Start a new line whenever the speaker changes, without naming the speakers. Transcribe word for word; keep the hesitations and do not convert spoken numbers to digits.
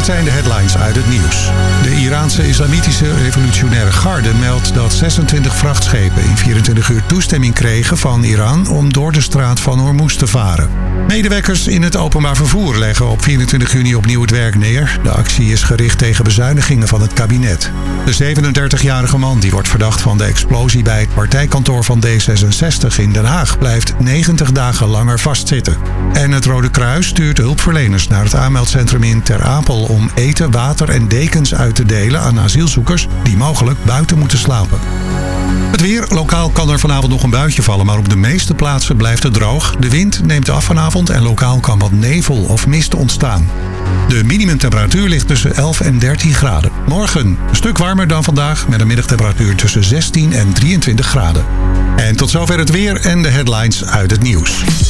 zijn de headlines uit het nieuws. De Iraanse Islamitische Revolutionaire Garde meldt dat zesentwintig vrachtschepen in vierentwintig uur toestemming kregen van Iran om door de straat van Hormuz te varen. Medewerkers in het openbaar vervoer leggen op vierentwintig juni opnieuw het werk neer. De actie is gericht tegen bezuinigingen van het kabinet. De zevenendertigjarige man die wordt verdacht van de explosie bij het partijkantoor van D zesenzestig in Den Haag blijft negentig dagen langer vastzitten. En het Rode Kruis stuurt hulpverleners naar het aanmeldcentrum in Ter Apel om eten, water en dekens uit te delen aan asielzoekers die mogelijk buiten moeten slapen. Het weer. Lokaal kan er vanavond nog een buitje vallen, maar op de meeste plaatsen blijft het droog. De wind neemt af vanavond en lokaal kan wat nevel of mist ontstaan. De minimumtemperatuur ligt tussen elf en dertien graden. Morgen een stuk warmer dan vandaag met een middagtemperatuur tussen zestien en drieëntwintig graden. En tot zover het weer en de headlines uit het nieuws.